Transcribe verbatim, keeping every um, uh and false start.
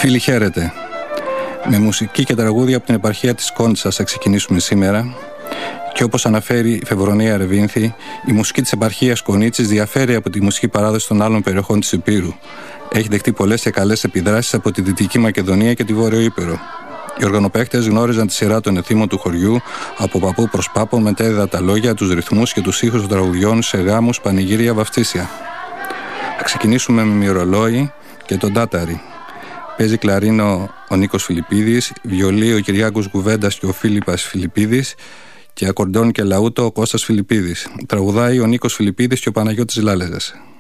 Φίλοι, χαίρετε. Με μουσική και τραγούδια από την επαρχία της Κόντσας θα ξεκινήσουμε σήμερα. Και όπως αναφέρει η Φεβρονία Ρεβίνθη, η μουσική της επαρχίας Κονίτσης διαφέρει από τη μουσική παράδοση των άλλων περιοχών της Ηπείρου. Έχει δεχτεί πολλές και καλές επιδράσεις από τη Δυτική Μακεδονία και τη Βόρειο Ήπειρο. Οι οργανοπαίχτες γνώριζαν τη σειρά των εθήμων του χωριού από παππού προς πάπο, μετέδιδα τα λόγια, τους ρυθμούς και τους ήχους των τραγουδιών σε γάμους, πανηγύρια, βαφτίσια. Θα ξεκινήσουμε με μυρολόι και τον τάταρι. Παίζει κλαρίνο ο Νίκος Φιλιππίδης, βιολί ο Κυριάκος Κουβέντας και ο Φίλιππας Φιλιππίδης και ακορντών και λαούτο ο Κώστας Φιλιππίδης. Τραγουδάει ο Νίκος Φιλιππίδης και ο Παναγιώτης Λάλεζας.